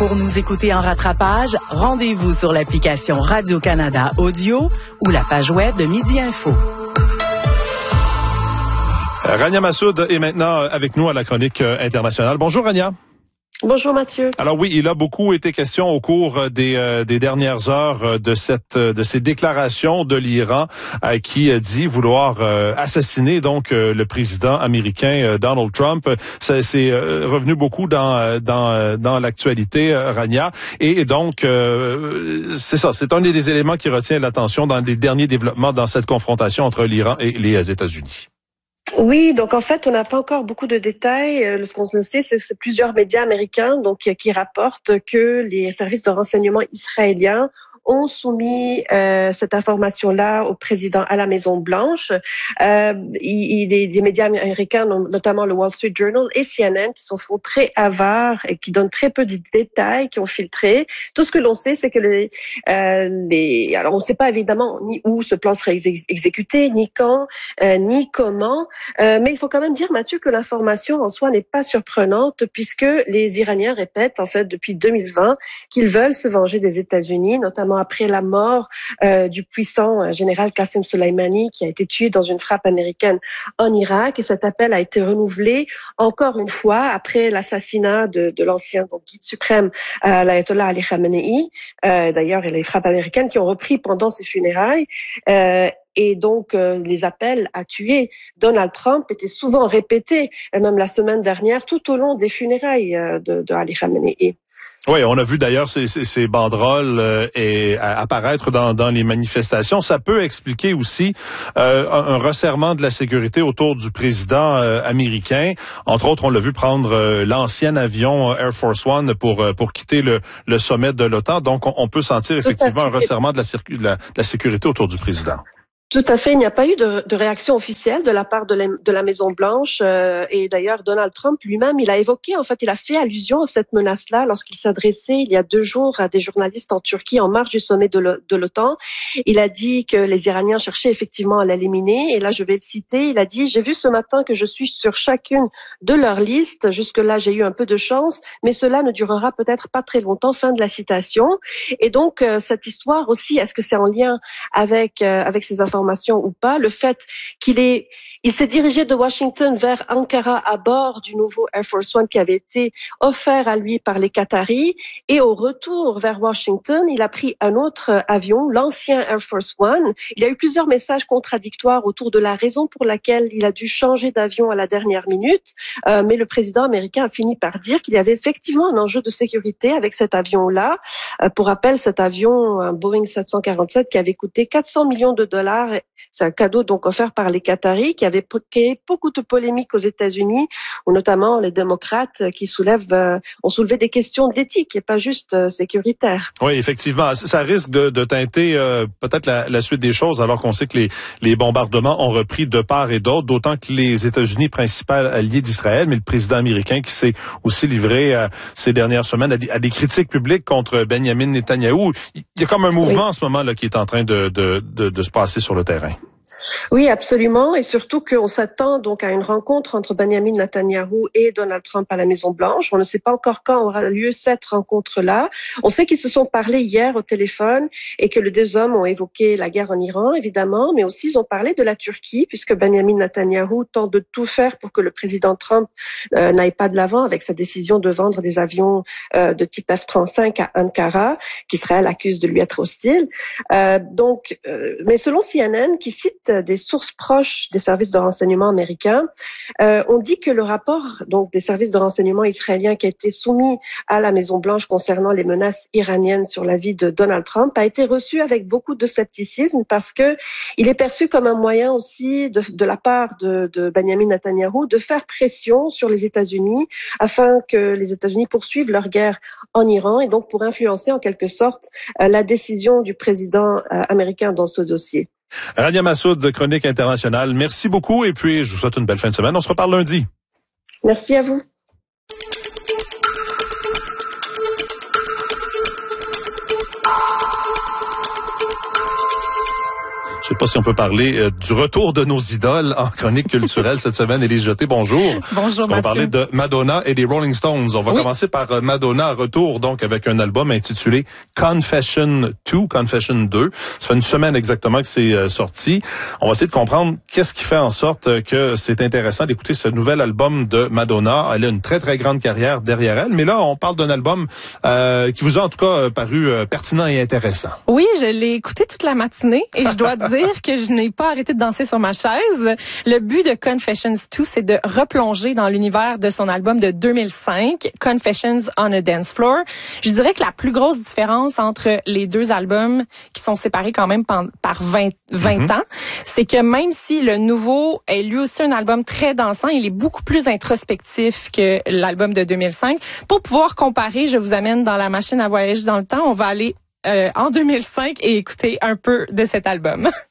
Pour nous écouter en rattrapage, rendez-vous sur l'application Radio-Canada Audio ou la page web de Midi Info. Rania Massoud est maintenant avec nous à la chronique internationale. Bonjour Rania. Bonjour Mathieu. Alors oui, il a beaucoup été question au cours des dernières heures de ces déclarations de l'Iran qui dit vouloir assassiner donc le président américain Donald Trump. C'est revenu beaucoup dans l'actualité, Rania, et donc c'est ça, c'est un des éléments qui retient l'attention dans les derniers développements dans cette confrontation entre l'Iran et les États-Unis. Oui, donc en fait, on n'a pas encore beaucoup de détails. Ce qu'on sait, c'est plusieurs médias américains donc qui rapportent que les services de renseignement israéliens ont soumis cette information-là au président à la Maison-Blanche. Des médias américains, notamment le Wall Street Journal et CNN, qui sont très avares et qui donnent très peu de détails, qui ont filtré. Tout ce que l'on sait, c'est que alors on ne sait pas évidemment ni où ce plan serait exécuté, ni quand, ni comment. Mais il faut quand même dire, Mathieu, que l'information en soi n'est pas surprenante, puisque les Iraniens répètent en fait depuis 2020 qu'ils veulent se venger des États-Unis, notamment après la mort du puissant général Qasem Soleimani, qui a été tué dans une frappe américaine en Irak. Et cet appel a été renouvelé encore une fois après l'assassinat de l'ancien guide suprême, l'ayatollah Ali Khamenei. D'ailleurs, et les frappes américaines qui ont repris pendant ses funérailles. Et donc, les appels à tuer Donald Trump étaient souvent répétés, même la semaine dernière, tout au long des funérailles de Ali Khamenei. Oui, on a vu d'ailleurs ces banderoles apparaître dans les manifestations. Ça peut expliquer aussi un resserrement de la sécurité autour du président américain. Entre autres, on l'a vu prendre l'ancien avion Air Force One pour quitter le sommet de l'OTAN. Donc, on peut sentir effectivement un resserrement de la sécurité autour du président. Tout à fait. Il n'y a pas eu de réaction officielle de la part de la Maison-Blanche. Et d'ailleurs, Donald Trump lui-même, il a fait allusion à cette menace-là lorsqu'il s'adressait il y a 2 jours à des journalistes en Turquie en marge du sommet de l'OTAN. Il a dit que les Iraniens cherchaient effectivement à l'éliminer. Et là, je vais le citer. Il a dit « J'ai vu ce matin que je suis sur chacune de leurs listes. Jusque-là, j'ai eu un peu de chance, mais cela ne durera peut-être pas très longtemps. » Fin de la citation. Et donc, cette histoire aussi, est-ce que c'est en lien avec ces informations ou pas, le fait il s'est dirigé de Washington vers Ankara à bord du nouveau Air Force One qui avait été offert à lui par les Qataris, et au retour vers Washington, il a pris un autre avion, l'ancien Air Force One. Il y a eu plusieurs messages contradictoires autour de la raison pour laquelle il a dû changer d'avion à la dernière minute, mais le président américain a fini par dire qu'il y avait effectivement un enjeu de sécurité avec cet avion-là. Pour rappel, cet avion, un Boeing 747 qui avait coûté $400 millions, c'est un cadeau donc offert par les Qataris, qui avait créé beaucoup de polémiques aux États-Unis, où notamment les démocrates ont soulevé des questions d'éthique et pas juste sécuritaires. Oui, effectivement, ça risque de teinter peut-être la suite des choses, alors qu'on sait que les bombardements ont repris de part et d'autre, d'autant que les États-Unis, principal allié d'Israël, mais le président américain qui s'est aussi livré ces dernières semaines à des critiques publiques contre Benjamin Netanyahou. Il y a comme un mouvement en ce moment là qui est en train de se passer sur le terrain. Oui, absolument, et surtout qu'on s'attend donc à une rencontre entre Benjamin Netanyahou et Donald Trump à la Maison-Blanche. On ne sait pas encore quand aura lieu cette rencontre-là. On sait qu'ils se sont parlé hier au téléphone et que les 2 hommes ont évoqué la guerre en Iran, évidemment, mais aussi ils ont parlé de la Turquie, puisque Benjamin Netanyahou tente de tout faire pour que le président Trump n'aille pas de l'avant avec sa décision de vendre des avions de type F-35 à Ankara, qu'Israël accuse de lui être hostile. Mais selon CNN, qui cite des sources proches des services de renseignement américains, on dit que le rapport donc des services de renseignement israéliens qui a été soumis à la Maison-Blanche concernant les menaces iraniennes sur la vie de Donald Trump a été reçu avec beaucoup de scepticisme, parce que il est perçu comme un moyen aussi de la part de Benjamin Netanyahou de faire pression sur les États-Unis afin que les États-Unis poursuivent leur guerre en Iran, et donc pour influencer en quelque sorte la décision du président américain dans ce dossier. Rania Massoud de Chronique Internationale, merci beaucoup et puis je vous souhaite une belle fin de semaine. On se reparle lundi. Merci à vous. J'ai pas si on peut parler du retour de nos idoles en chronique culturelle cette semaine. Élise Jeté, bonjour. Bonjour, On va parler de Madonna et des Rolling Stones. On va commencer par Madonna retour, donc, avec un album intitulé Confession 2. Ça fait une semaine exactement que c'est sorti. On va essayer de comprendre qu'est-ce qui fait en sorte que c'est intéressant d'écouter ce nouvel album de Madonna. Elle a une très, très grande carrière derrière elle, mais là, on parle d'un album qui vous a en tout cas paru pertinent et intéressant. Oui, je l'ai écouté toute la matinée et je dois dire que je n'ai pas arrêté de danser sur ma chaise. Le but de Confessions 2, c'est de replonger dans l'univers de son album de 2005, Confessions on a Dance Floor. Je dirais que la plus grosse différence entre les deux albums, qui sont séparés quand même par 20 ans, c'est que même si le nouveau est lui aussi un album très dansant, il est beaucoup plus introspectif que l'album de 2005. Pour pouvoir comparer, je vous amène dans la machine à voyager dans le temps. On va aller en 2005 et écouter un peu de cet album.